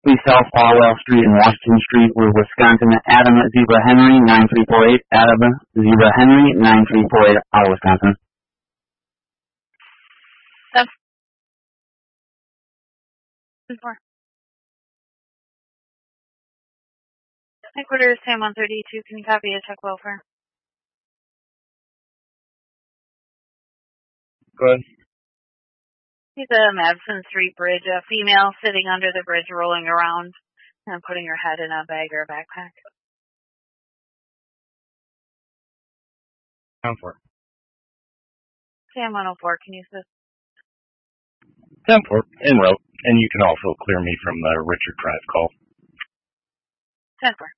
Please South Farwell Street and Washington Street with Wisconsin. Adam Zebra Henry, 9348. Adam Zebra Henry, 9348, out of Wisconsin. Headquarters, Sam 132. Can you copy a check welfare? Good. See the Madison Street Bridge, a female sitting under the bridge rolling around and putting her head in a bag or a backpack. Down for it. Sam 104, can you assist? 10-4, en route, and you can also clear me from the Richard Drive call. 10-4.